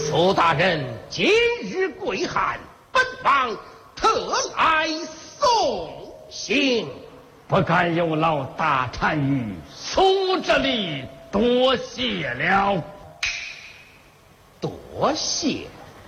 苏大人今日归汉，本王特来送行。 不敢有劳大单于苏这里多谢了。 多谢。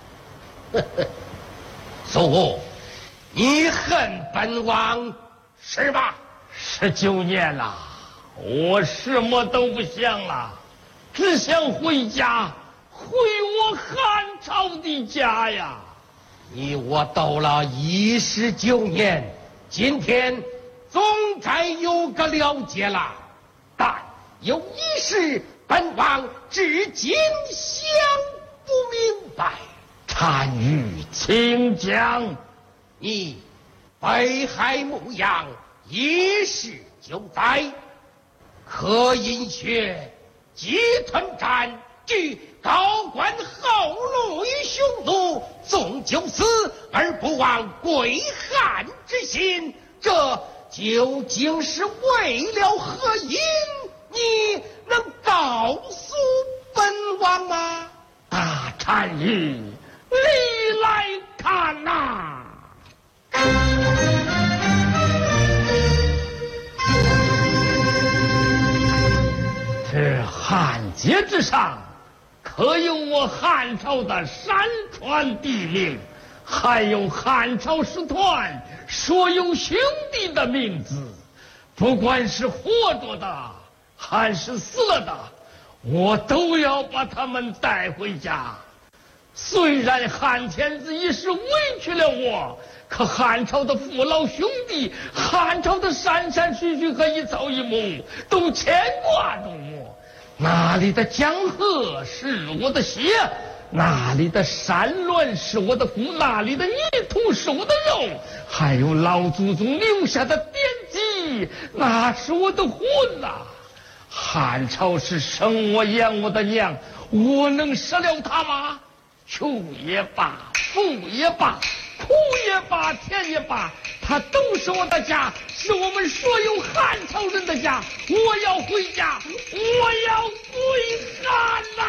苏，你恨本王是吧 ？19年了，我什么都不想了，只想回家，回我汉朝的家呀。 你我斗了19年，今天总该有个了结了，但有一事本王至今想不明白。 单于请讲。 你北海牧羊一事就在，柯银穴击屯战据高官后路与匈奴，纵就死而不忘归汉之心，这究竟是为了何因？你能告诉本王吗？ 大单于，你来看呐。这汉界之上，可有我汉朝的山川地名，还有汉朝使团所有兄弟的名字。不管是活着的还是死了的，我都要把他们带回家。虽然汉天子一时委屈了我，可汉朝的父老兄弟，汉朝的山山水水和一草一木都牵挂着我。那里的江河是我的血，那里的山峦是我的骨，那里的泥土是我的肉，还有老祖宗留下的典籍，那是我的魂呐。汉朝是生我养我的娘，我能舍了他吗？穷也罢，富也罢，苦也罢，甜也罢，它都是我的家，是我们所有汉朝人的家。我要回家，我要归汉呐！